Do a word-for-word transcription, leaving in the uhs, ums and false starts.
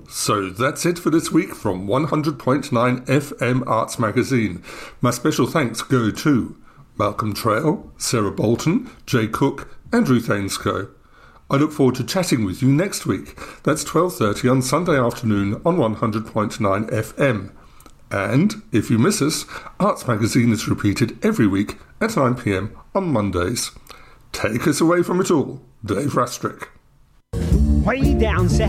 So that's it for this week from one hundred point nine F M Arts Magazine. My special thanks go to Malcolm Trail, Sarah Bolton, Jay Cook and Ruth Ainscoe. I look forward to chatting with you next week. That's twelve thirty on Sunday afternoon on one hundred point nine F M. And, if you miss us, Arts Magazine is repeated every week at nine p m on Mondays. Take us away from it all, Dave Rastrick. Way down south.